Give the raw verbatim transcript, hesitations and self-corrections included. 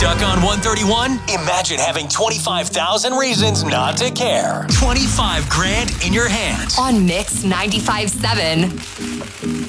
Stuck on one thirty-one? Imagine having twenty-five thousand reasons not to care. twenty-five grand in your hands. On Mix ninety-five point seven.